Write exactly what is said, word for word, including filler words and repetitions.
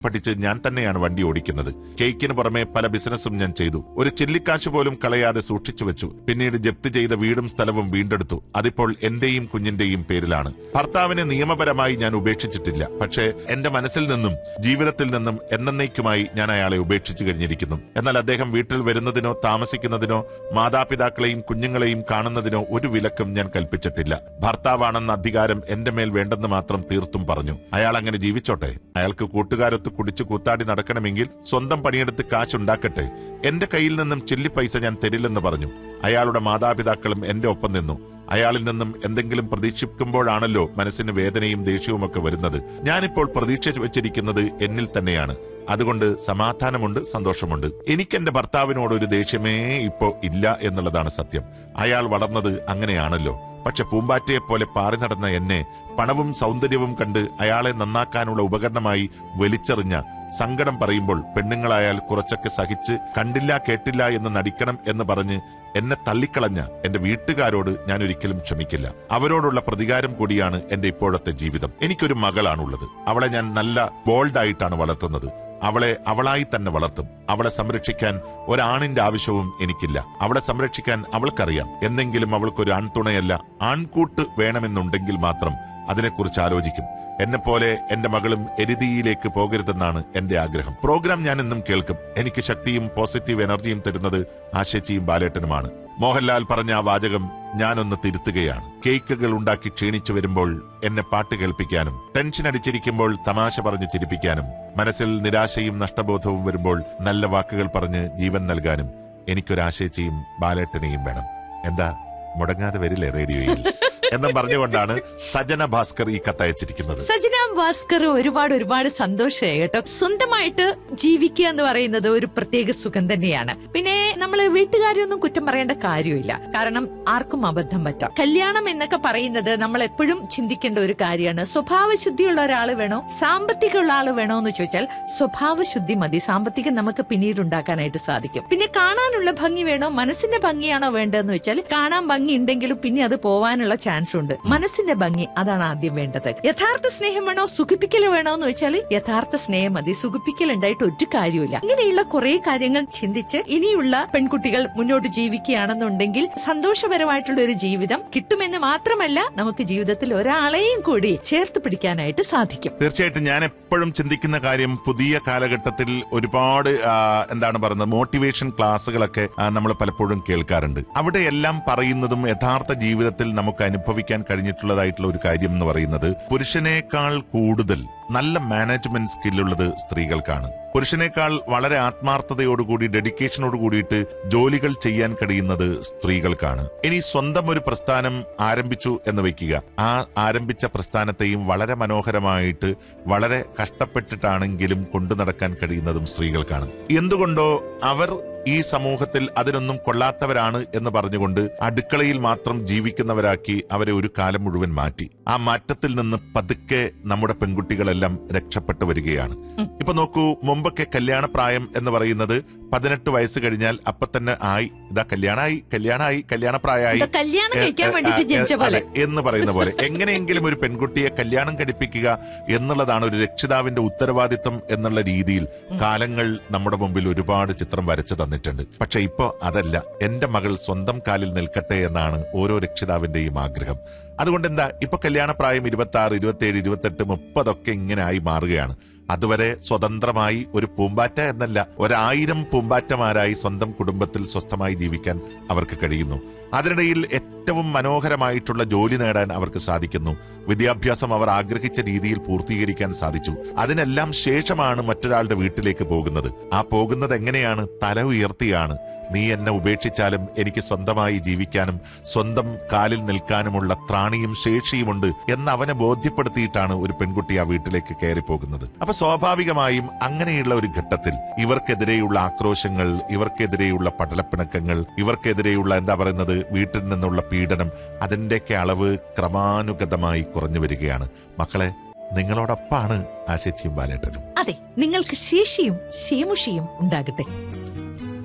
പഠിച്ച് ഞാൻ തന്നെയാണ് വണ്ടി ഓടിക്കുന്നത്. കേക്കിന് പുറമെ പല ബിസിനസ്സും ഞാൻ ചെയ്തു. ഒരു ചില്ലിക്കാശ് പോലും കളയാതെ സൂക്ഷിച്ചു വെച്ചു. പിന്നീട് ജപ്തി ചെയ്ത വീടും സ്ഥലവും വീണ്ടെടുത്തു. അതിപ്പോൾ എന്റെയും കുഞ്ഞിന്റെയും പേരിലാണ്. ഭർത്താവിനെ നിയമപരമായി ഞാൻ ഉപേക്ഷിച്ചിട്ടില്ല. പക്ഷേ എന്റെ മനസ്സിൽ നിന്നും ജീവിതത്തിൽ നിന്നും എന്നേക്കുമായി ഞാൻ അയാളെ ഉപേക്ഷിച്ചു കഴിഞ്ഞിരിക്കുന്നു. എന്നാൽ അദ്ദേഹം വീട്ടിൽ വരുന്നതിനോ താമസിക്കുന്നതിനോ മാതാപിതാക്കളെയും കുഞ്ഞുങ്ങളെയും കാണുന്നതിനോ ഒരു വിലക്കും ഞാൻ കൽപ്പിച്ചിട്ടില്ല. ഭർത്താവാണെന്ന അധികാരം എന്റെ മേൽ വേണ്ടെന്ന് മാത്രം തീർത്തും പറഞ്ഞു. അയാൾ അങ്ങനെ ജീവിച്ചോട്ടെ. അയാൾക്ക് കൂട്ടുകാരൊത്ത് കുടിച്ചു കൂത്താടി നടക്കണമെങ്കിൽ സ്വന്തം പണിയെടുത്ത് കാശുണ്ടാക്കട്ടെ. എന്റെ കയ്യിൽ നിന്നും ചില്ലി പൈസ ഞാൻ തരില്ലെന്ന് പറഞ്ഞു. അയാളുടെ മാതാപിതാക്കളും എന്റെ ഒപ്പം നിന്നു. അയാളിൽ നിന്നും എന്തെങ്കിലും പ്രതീക്ഷിക്കുമ്പോഴാണല്ലോ മനസ്സിന് വേദനയും ദേഷ്യവും ഒക്കെ വരുന്നത്. ഞാനിപ്പോൾ പ്രതീക്ഷ വെച്ചിരിക്കുന്നത് എന്നിൽ തന്നെയാണ്. അതുകൊണ്ട് സമാധാനമുണ്ട്, സന്തോഷമുണ്ട്. എനിക്കെന്റെ ഭർത്താവിനോട് ഒരു ദേഷ്യമേ ഇപ്പോ ഇല്ല എന്നുള്ളതാണ് സത്യം. അയാൾ വളർന്നത് അങ്ങനെയാണല്ലോ. പക്ഷെ പൂമ്പാറ്റയെ പോലെ പാറി നടന്ന എന്നെ പണവും സൗന്ദര്യവും കണ്ട് അയാളെ നന്നാക്കാനുള്ള ഉപകരണമായി വലിച്ചെറിഞ്ഞ സങ്കടം പറയുമ്പോൾ പെണ്ണുങ്ങളായാൽ കുറച്ചൊക്കെ സഹിച്ച് കണ്ടില്ല കേട്ടില്ല എന്ന് നടിക്കണം എന്ന് പറഞ്ഞ് എന്നെ തള്ളിക്കളഞ്ഞ എന്റെ വീട്ടുകാരോട് ഞാൻ ഒരിക്കലും ക്ഷമിക്കില്ല. അവരോടുള്ള പ്രതികാരം കൂടിയാണ് എന്റെ ഇപ്പോഴത്തെ ജീവിതം. എനിക്കൊരു മകളാണുള്ളത്. അവളെ ഞാൻ നല്ല ബോൾഡായിട്ടാണ് വളർത്തുന്നത്. അവളെ അവളായി തന്നെ വളർത്തും. അവളെ സംരക്ഷിക്കാൻ ഒരാണിന്റെ ആവശ്യവും എനിക്കില്ല. അവളെ സംരക്ഷിക്കാൻ അവൾക്കറിയാം. എന്നെങ്കിലും അവൾക്കൊരു ആൺതുണയല്ല ആൺകൂട്ട് വേണമെന്നുണ്ടെങ്കിൽ മാത്രം അതിനെക്കുറിച്ച് ആലോചിക്കും. എന്നെപ്പോലെ എന്റെ മകളും എരുതിയിലേക്ക് പോകരുതെന്നാണ് എന്റെ ആഗ്രഹം. പ്രോഗ്രാം ഞാൻ എന്നും കേൾക്കും. എനിക്ക് ശക്തിയും പോസിറ്റീവ് എനർജിയും തരുന്നത് ആശേച്ചിയും ബാലേട്ടനുമാണ്. മോഹൻലാൽ പറഞ്ഞ ആ വാചകം ഞാനൊന്ന് തിരുത്തുകയാണ്. കേക്കുകൾ ഉണ്ടാക്കി ക്ഷീണിച്ചു വരുമ്പോൾ എന്നെ പാട്ട് കേൾപ്പിക്കാനും, ടെൻഷൻ അടിച്ചിരിക്കുമ്പോൾ തമാശ പറഞ്ഞു ചിരിപ്പിക്കാനും, മനസ്സിൽ നിരാശയും നഷ്ടബോധവും വരുമ്പോൾ നല്ല വാക്കുകൾ പറഞ്ഞ് ജീവൻ നൽകാനും എനിക്കൊരാശേച്ചിയും ബാലേട്ടനെയും വേണം. എന്താ മുടങ്ങാതെ വരില്ലേ റേഡിയോയിൽ എന്നും പറഞ്ഞുകൊണ്ടാണ് സജന ഭാസ്കർ ഈ കത്തയച്ചിരിക്കുന്നത്. സജന ഭാസ്കർ ഒരുപാട് ഒരുപാട് സന്തോഷമായി കേട്ടോ. സ്വന്തമായിട്ട് ജീവിക്കുക എന്ന് പറയുന്നത് ഒരു പ്രത്യേക സുഖം തന്നെയാണ്. പിന്നെ നമ്മള് വീട്ടുകാരെയൊന്നും കുറ്റം പറയേണ്ട കാര്യമില്ല. കാരണം ആർക്കും അബദ്ധം പറ്റാം. കല്യാണം എന്നൊക്കെ പറയുന്നത് നമ്മൾ എപ്പോഴും ചിന്തിക്കേണ്ട ഒരു കാര്യമാണ്. സ്വഭാവശുദ്ധിയുള്ള ഒരാൾ വേണോ, സാമ്പത്തികമുള്ള ആള് വേണോ എന്ന് ചോദിച്ചാൽ സ്വഭാവശുദ്ധി മതി. സാമ്പത്തികം നമുക്ക് പിന്നീട് ഉണ്ടാക്കാനായിട്ട് സാധിക്കും. പിന്നെ കാണാനുള്ള ഭംഗി വേണോ, മനസ്സിന്റെ ഭംഗിയാണോ വേണ്ടതെന്ന് വെച്ചാൽ കാണാൻ ഭംഗി ഉണ്ടെങ്കിലും പിന്നെ അത് പോവാനുള്ള ചാൻസ് ഉണ്ട്. മനസ്സിന്റെ ഭംഗി അതാണ് ആദ്യം വേണ്ടത്. യഥാർത്ഥ സ്നേഹം വേണോ, സുഖിപ്പിക്കൽ വേണോ എന്ന് വെച്ചാൽ യഥാർത്ഥ സ്നേഹം മതി. സുഖിപ്പിക്കൽ ഉണ്ടായിട്ട് ഒരു കാര്യമില്ല. ഇങ്ങനെയുള്ള കുറെ കാര്യങ്ങൾ ചിന്തിച്ച് ഇനിയുള്ള പെൺകുട്ടികൾ മുന്നോട്ട് ജീവിക്കുകയാണെന്നുണ്ടെങ്കിൽ സന്തോഷപരമായിട്ടുള്ള ഒരു ജീവിതം കിട്ടുമെന്ന് മാത്രമല്ല, നമുക്ക് ജീവിതത്തിൽ ഒരാളെയും കൂടി ചേർത്ത് പിടിക്കാനായിട്ട് സാധിക്കും. തീർച്ചയായിട്ടും ഞാൻ എപ്പോഴും ചിന്തിക്കുന്ന കാര്യം, പുതിയ കാലഘട്ടത്തിൽ ഒരുപാട് എന്താണ് പറയുന്നത് മോട്ടിവേഷൻ ക്ലാസ്സുകളൊക്കെ നമ്മൾ പലപ്പോഴും കേൾക്കാറുണ്ട്. അവിടെ എല്ലാം പറയുന്നതും യഥാർത്ഥ ജീവിതത്തിൽ നമുക്ക് അനുഭവിക്കാൻ കഴിഞ്ഞിട്ടുള്ളതായിട്ടുള്ള ഒരു കാര്യം എന്ന് പറയുന്നത്, പുരുഷനേക്കാൾ കൂടുതൽ നല്ല മാനേജ്മെന്റ് സ്കില്ലുള്ളത് സ്ത്രീകൾക്കാണ്. പുരുഷനേക്കാൾ വളരെ ആത്മാർത്ഥതയോടുകൂടി ഡെഡിക്കേഷനോട് കൂടിയിട്ട് ജോലികൾ ചെയ്യാൻ കഴിയുന്നത് സ്ത്രീകൾക്കാണ്. ഇനി സ്വന്തം ഒരു പ്രസ്ഥാനം ആരംഭിച്ചു എന്ന് വെക്കുക. ആ ആരംഭിച്ച പ്രസ്ഥാനത്തെയും വളരെ മനോഹരമായിട്ട് വളരെ കഷ്ടപ്പെട്ടിട്ടാണെങ്കിലും കൊണ്ടു നടക്കാൻ കഴിയുന്നതും സ്ത്രീകൾക്കാണ്. എന്തുകൊണ്ടോ അവർ ഈ സമൂഹത്തിൽ അതിനൊന്നും കൊള്ളാത്തവരാണ് എന്ന് പറഞ്ഞുകൊണ്ട് അടുക്കളയിൽ മാത്രം ജീവിക്കുന്നവരാക്കി അവരെ ഒരു കാലം മുഴുവൻ മാറ്റി. ആ മാറ്റത്തിൽ നിന്ന് പതുക്കെ നമ്മുടെ പെൺകുട്ടികളെല്ലാം രക്ഷപ്പെട്ടു വരികയാണ്. ഇപ്പൊ നോക്കൂ, മുമ്പൊക്കെ കല്യാണപ്രായം എന്ന് പറയുന്നത് പതിനെട്ട് വയസ്സ് കഴിഞ്ഞാൽ അപ്പൊ തന്നെ ആയി, ഇതാ കല്യാണായി കല്യാണായി കല്യാണപ്രായമായി എന്ന് പറയുന്ന പോലെ എങ്ങനെയെങ്കിലും ഒരു പെൺകുട്ടിയെ കല്യാണം കഴിപ്പിക്കുക എന്നുള്ളതാണ് ഒരു രക്ഷിതാവിന്റെ ഉത്തരവാദിത്വം എന്നുള്ള രീതിയിൽ കാലങ്ങൾ നമ്മുടെ മുമ്പിൽ ഒരുപാട് ചിത്രം വരച്ചു തന്നിട്ടുണ്ട്. പക്ഷെ ഇപ്പൊ അതല്ല. എന്റെ മകൾ സ്വന്തം കാലിൽ നിൽക്കട്ടെ എന്നാണ് ഓരോ രക്ഷിതാവിന്റെയും ആഗ്രഹം. അതുകൊണ്ട് എന്താ ഇപ്പൊ കല്യാണപ്രായം ഇരുപത്തി ആറ് ഇരുപത്തിയേഴ് ഇരുപത്തെട്ട് മുപ്പതൊക്കെ ഇങ്ങനെ ആയി മാറുകയാണ്. അതുവരെ സ്വതന്ത്രമായി ഒരു പൂമ്പാറ്റ എന്നല്ല ഒരായിരം പൂമ്പാറ്റമാരായി സ്വന്തം കുടുംബത്തിൽ സ്വസ്ഥമായി ജീവിക്കാൻ അവർക്ക് കഴിയുന്നു. അതിനിടയിൽ ഏറ്റവും മനോഹരമായിട്ടുള്ള ജോലി നേടാൻ അവർക്ക് സാധിക്കുന്നു. വിദ്യാഭ്യാസം അവർ ആഗ്രഹിച്ച രീതിയിൽ പൂർത്തീകരിക്കാൻ സാധിച്ചു. അതിനെല്ലാം ശേഷമാണ് മറ്റൊരാളുടെ വീട്ടിലേക്ക് പോകുന്നത്. ആ പോകുന്നത് എങ്ങനെയാണ്? തല ഉയർത്തിയാണ്. നീ എന്നെ ഉപേക്ഷിച്ചാലും എനിക്ക് സ്വന്തമായി ജീവിക്കാനും സ്വന്തം കാലിൽ നിൽക്കാനുമുള്ള ത്രാണിയും ശേഷിയുമുണ്ട് എന്ന് അവനെ ബോധ്യപ്പെടുത്തിയിട്ടാണ് ഒരു പെൺകുട്ടി ആ വീട്ടിലേക്ക് കയറി പോകുന്നത്. അപ്പൊ സ്വാഭാവികമായും അങ്ങനെയുള്ള ഒരു ഘട്ടത്തിൽ ഇവർക്കെതിരെയുള്ള ആക്രോശങ്ങൾ, ഇവർക്കെതിരെയുള്ള പടലപ്പിണക്കങ്ങൾ, ഇവർക്കെതിരെയുള്ള എന്താ പറയുന്നത് വീട്ടിൽ നിന്നുള്ള പീഡനം, അതിന്റെയൊക്കെ അളവ് ക്രമാനുഗതമായി കുറഞ്ഞു വരികയാണ്. മക്കളെ, നിങ്ങളോടൊപ്പാണ് ആശേച്ചിയും ബാലേട്ടനും. അതെ, നിങ്ങൾക്ക് ശേഷിയും ശേമുഷിയും ഉണ്ടാകട്ടെ.